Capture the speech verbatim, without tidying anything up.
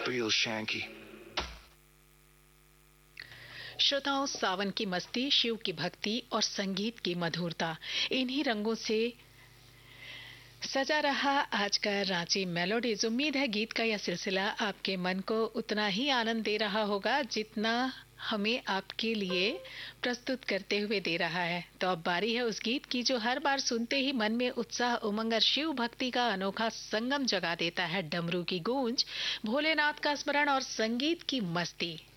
real Shanky. श्रोताओं, सावन की मस्ती, शिव की भक्ति और संगीत की मधुरता, इन्हीं रंगों से सजा रहा आज का रांची मेलोडीज। उम्मीद है गीत का यह सिलसिला आपके मन को उतना ही आनंद दे रहा होगा जितना हमें आपके लिए प्रस्तुत करते हुए दे रहा है। तो अब बारी है उस गीत की जो हर बार सुनते ही मन में उत्साह, उमंग और शिव भक्ति का अनोखा संगम जगा देता है। डमरू की गूंज, भोलेनाथ का स्मरण और संगीत की मस्ती।